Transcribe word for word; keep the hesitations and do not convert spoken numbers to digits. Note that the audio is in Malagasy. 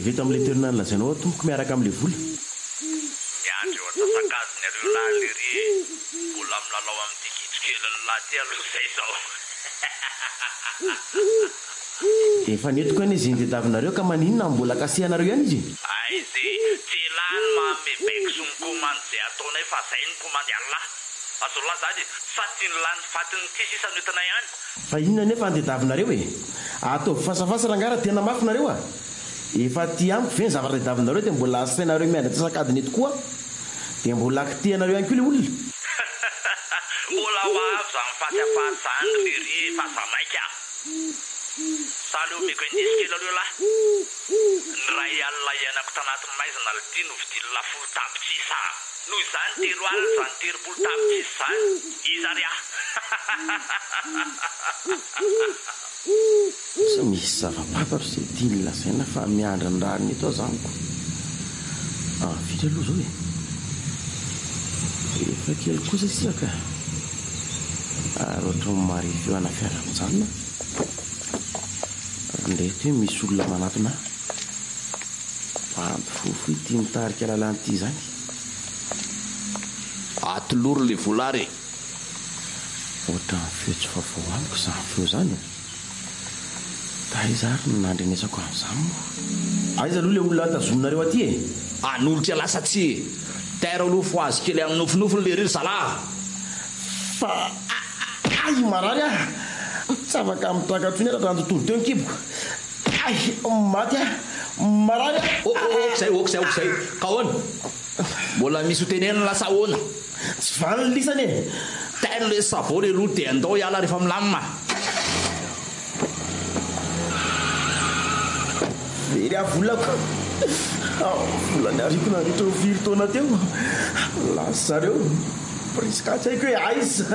vita amin'ilay toerana nolazainao tompoko miaraka amin'ilay vola. Miandry ohatra sakazony areo lahy lery mbola milalao amin'ity kitrokely laty aloha zay zao. Efa netiko any izy tadiavinareo ka maninona mbola kasihanareo ihany izy. Aizy tsy lany mamebeko sy ny komandy zay ataonay fa zay ny komandy Allah. Azo lahy zany faty ny lany fatiny ty sisa noentina ihany. Fa inona nefa andediavinareo e? Ataovy fasafasa rangara tena mafy nareo a. Efa ty amiko ve ny zavatra tediavinareo dia mbola asainareo miandry antsasakadiny eto koa. Dia mbola kitihanareo ihany koa ilay olona. Mbola ho avy zany fasyafahazany lery fasamaika. Saleo meko indisy kely aleo lahy. Ny ray alina ianako tanatin'ny maizina lity no vidiny lafolo tapitrisa. Noho izany telo alina zany telopolo tapitrisa zany. Iza ry ah. Tsy misy zava-papatro izay tiany lazaina fa miandry ny rariny eto azaniko. Ah, vita aloha zao e. Efa kely kosa sika. Ary ohatran'ny marify eo ana fiara-mijanona. Ndeto hoe misy olona manatona. Ampy fofo ity mitarika lalàn'ity zany. Atoloro le volare. Ohatran'ny feo tsy vavao amiko izany feo zany. Taiza ary no nandrenesako amin'izany moa. Aiza aloha ilay olona tazominareo aty e? Anolotra lasa tsy taira aloha fo azy kely amin'ny nofinofiny le riry zalahy. Fa ay marary ah. Tsy afaka mitraka-tsony era raha tontolo teo ny kiboko. Ay maty ah. Marary ah. Oh oh okizay okizay okizay. Ka ahoana? Mbola misy hotenena lasa ahoana? Tsy vany ny lisany e. Taino le savao le roa dia andao hiala rehefa milamina. Very avolako. Volany ariko nandritra ho firy taona teo. Lasa zareo. Priska tsy haiko hoe aiza.